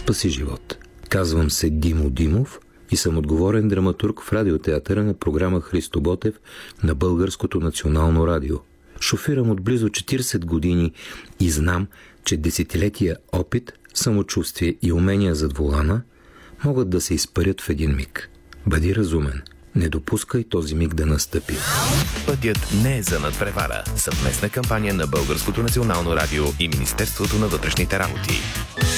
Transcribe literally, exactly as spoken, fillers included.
спаси живот. Казвам се Димо Димов и съм отговорен драматург в радиотеатъра на програма Христо Ботев на Българското национално радио. Шофирам от близо четиридесет години и знам, че десетилетия опит, самочувствие и умения зад волана могат да се изпарят в един миг. Бъди разумен. Не допускай този миг да настъпи. Пътят не е за надпревара. Съвместна кампания на Българското национално радио и Министерството на вътрешните работи.